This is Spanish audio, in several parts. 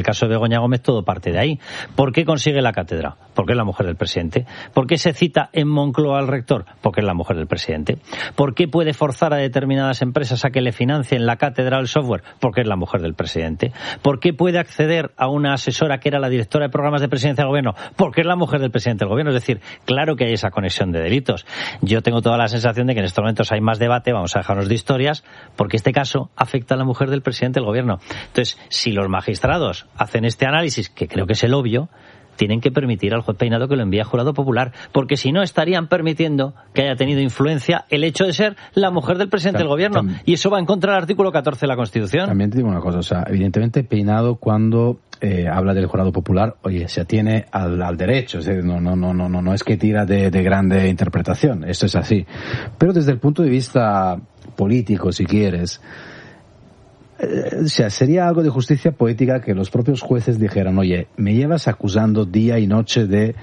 el caso de Begoña Gómez todo parte de ahí. ¿Por qué consigue la cátedra? Porque es la mujer del presidente. ¿Por qué se cita en Moncloa al rector? Porque es la mujer del presidente. ¿Por qué puede forzar a determinadas empresas a que le financien la cátedra o el software? Porque es la mujer del presidente. ¿Por qué puede acceder a una asesora que era la directora de programas de presidencia del gobierno? Porque es la mujer del presidente del gobierno. Es decir, claro que hay esa conexión de delitos. Yo tengo toda la sensación de que en estos momentos hay más debate, vamos a dejarnos de historias, porque este caso afecta a la mujer del presidente del gobierno. Entonces, si los magistrados hacen este análisis, que creo que es el obvio, tienen que permitir al juez Peinado que lo envíe a jurado popular, porque si no estarían permitiendo que haya tenido influencia el hecho de ser la mujer del presidente del gobierno, y eso va en contra del artículo 14 de la Constitución. También te digo una cosa, o sea, evidentemente Peinado cuando habla del jurado popular, oye, se atiene al derecho, es decir, no es que tira de grande interpretación, esto es así. Pero desde el punto de vista político, si quieres, o sea, sería algo de justicia poética que los propios jueces dijeran, oye, me llevas acusando día y noche de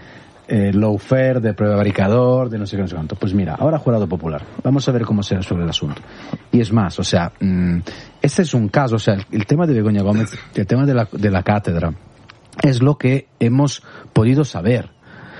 lawfare, de prevaricador, de no sé qué, no sé cuánto. Pues mira, ahora jurado popular. Vamos a ver cómo se resuelve el asunto. Y es más, o sea, este es un caso, o sea, el tema de Begoña Gómez, el tema de la cátedra, es lo que hemos podido saber.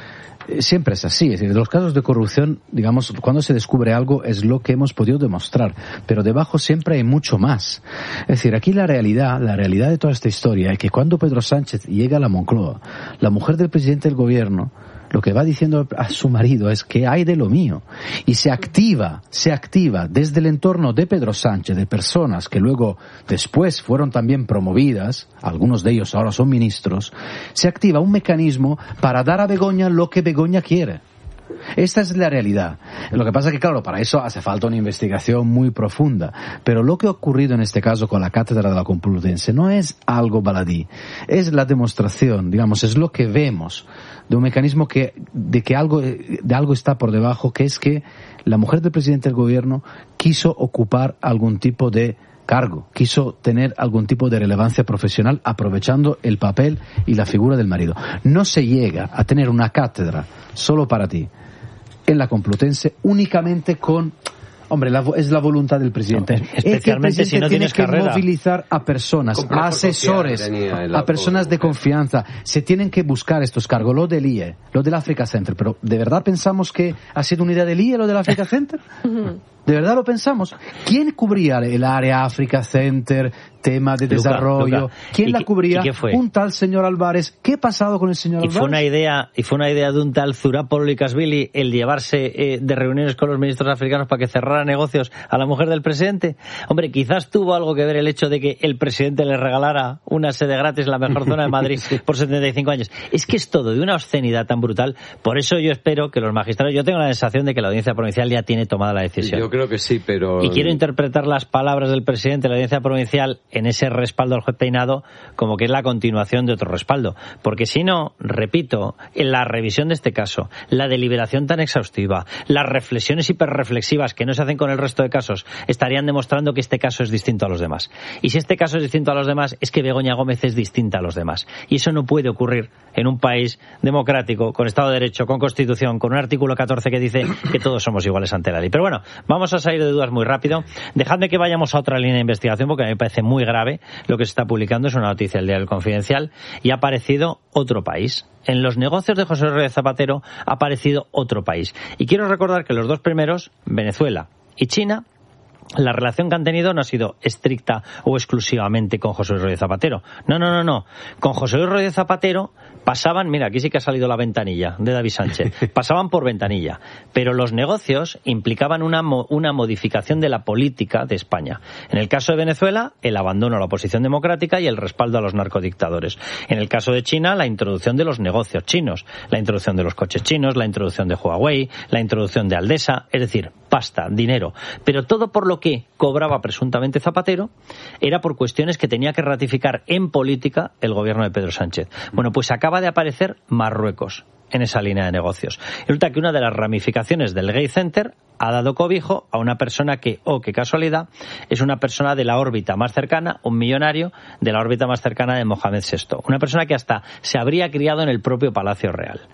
Siempre es así, es decir, los casos de corrupción, digamos, cuando se descubre algo es lo que hemos podido demostrar, pero debajo siempre hay mucho más. Es decir, aquí la realidad de toda esta historia es que cuando Pedro Sánchez llega a la Moncloa, la mujer del presidente del gobierno lo que va diciendo a su marido es que hay de lo mío, y se activa desde el entorno de Pedro Sánchez, de personas que luego después fueron también promovidas, algunos de ellos ahora son ministros, se activa un mecanismo para dar a Begoña lo que Begoña quiere. Esta es la realidad. Lo que pasa es que, claro, para eso hace falta una investigación muy profunda. Pero lo que ha ocurrido en este caso con la Cátedra de la Complutense no es algo baladí. Es la demostración, digamos, es lo que vemos de un mecanismo de algo está por debajo, que es que la mujer del presidente del gobierno quiso ocupar algún tipo de cargo, quiso tener algún tipo de relevancia profesional aprovechando el papel y la figura del marido. No se llega a tener una cátedra solo para ti en la Complutense únicamente con... Hombre, es la voluntad del presidente. No, especialmente si no tienes carrera. Tiene que movilizar a personas, a asesores, a personas de confianza. Se tienen que buscar estos cargos. Lo del IE, lo del Africa Center. Pero, ¿de verdad pensamos que ha sido una idea del IE lo del Africa Center? ¿De verdad lo pensamos? ¿Quién cubría el área Africa Center, tema de desarrollo? Luca. ¿Quién la cubría? ¿Y qué fue? Un tal señor Álvarez. ¿Qué ha pasado con el señor Álvarez? Fue una idea de un tal Zurab Likashvili el llevarse de reuniones con los ministros africanos para que cerrara negocios a la mujer del presidente. Hombre, quizás tuvo algo que ver el hecho de que el presidente le regalara una sede gratis en la mejor zona de Madrid por 75 años. Es que es todo de una obscenidad tan brutal. Por eso yo espero que los magistrados... Yo tengo la sensación de que la audiencia provincial ya tiene tomada la decisión. Yo creo que sí, pero... Y quiero interpretar las palabras del presidente de la audiencia provincial en ese respaldo al juez Peinado como que es la continuación de otro respaldo. Porque si no, repito, en la revisión de este caso, la deliberación tan exhaustiva, las reflexiones hiperreflexivas que no se hacen con el resto de casos, estarían demostrando que este caso es distinto a los demás. Y si este caso es distinto a los demás, es que Begoña Gómez es distinta a los demás. Y eso no puede ocurrir en un país democrático, con Estado de Derecho, con Constitución, con un artículo 14 que dice que todos somos iguales ante la ley. Pero bueno, vamos a salir de dudas muy rápido. Dejadme que vayamos a otra línea de investigación porque a mí me parece muy grave lo que se está publicando. Es una noticia del Diario El Confidencial y ha aparecido otro país. En los negocios de José Rodríguez Zapatero ha aparecido otro país. Y quiero recordar que los dos primeros, Venezuela y China, la relación que han tenido no ha sido estricta o exclusivamente con José Luis Rodríguez Zapatero. No. Con José Luis Rodríguez Zapatero pasaban, mira, aquí sí que ha salido la ventanilla de David Sánchez, pasaban por ventanilla, pero los negocios implicaban una modificación de la política de España. En el caso de Venezuela, el abandono a la oposición democrática y el respaldo a los narcodictadores. En el caso de China, la introducción de los negocios chinos, la introducción de los coches chinos, la introducción de Huawei, la introducción de Aldesa, es decir, pasta, dinero, pero todo por lo que cobraba presuntamente Zapatero era por cuestiones que tenía que ratificar en política el gobierno de Pedro Sánchez. Bueno, pues acaba de aparecer Marruecos en esa línea de negocios. Resulta que una de las ramificaciones del Gay Center ha dado cobijo a una persona que, qué casualidad, es una persona de la órbita más cercana, un millonario de la órbita más cercana de Mohamed VI. Una persona que hasta se habría criado en el propio Palacio Real.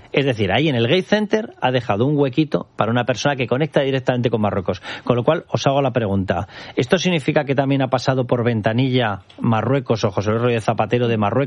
Es decir, ahí en el Gate Center ha dejado un huequito para una persona que conecta directamente con Marruecos. Con lo cual, os hago la pregunta. ¿Esto significa que también ha pasado por ventanilla Marruecos o José Luis Rodríguez Zapatero de Marruecos